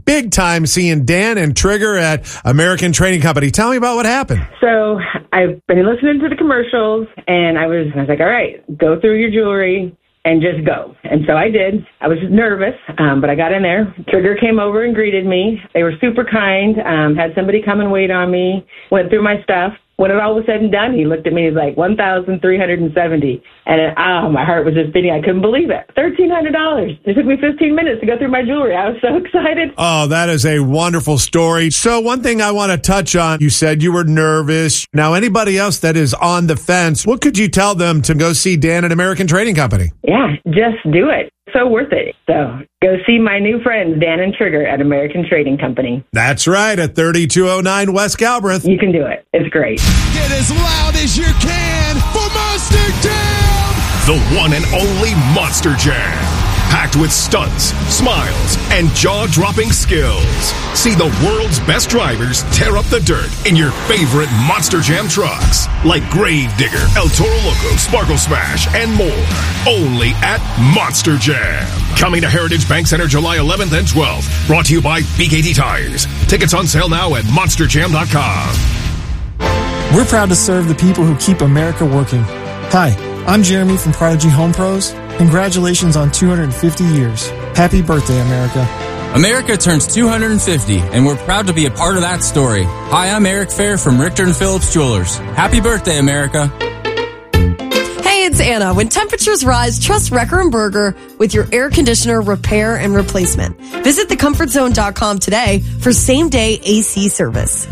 big time seeing Dan and Trigger at American Trading Company. Tell me about what happened. So I've been listening to the commercials, and I was like, all right, go through your jewelry and just go. And so I did. I was nervous, but I got in there. Trigger came over and greeted me. They were super kind, had somebody come and wait on me, went through my stuff. When it all was said and done, he looked at me, he's like, $1,370. And my heart was just beating. I couldn't believe it. $1,300. It took me 15 minutes to go through my jewelry. I was so excited. Oh, that is a wonderful story. So one thing I want to touch on, you said you were nervous. Now, anybody else that is on the fence, what could you tell them to go see Dan at American Trading Company? Yeah, just do it. So worth it. So go see my new friends, Dan and Trigger at American Trading Company. That's right, at 3209 West Galbraith. You can do it. It's great. Get as loud as you can for Monster Jam! The one and only Monster Jam. Packed with stunts, smiles, and jaw-dropping skills. See the world's best drivers tear up the dirt in your favorite Monster Jam trucks. Like Gravedigger, El Toro Loco, Sparkle Smash, and more. Only at Monster Jam. Coming to Heritage Bank Center July 11th and 12th. Brought to you by BKT Tires. Tickets on sale now at monsterjam.com. We're proud to serve the people who keep America working. Hi, I'm Jeremy from Prodigy Home Pros. Congratulations on 250 years. Happy birthday, America. America turns 250, and we're proud to be a part of that story. Hi, I'm Eric Fair from Richter and Phillips Jewelers. Happy birthday, America. Hey, it's Anna. When temperatures rise, trust Wrecker & Berger with your air conditioner repair and replacement. Visit thecomfortzone.com today for same-day AC service.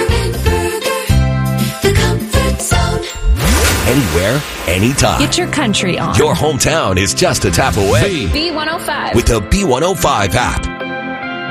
Anywhere, anytime. Get your country on. Your hometown is just a tap away. B105. With the B105 app.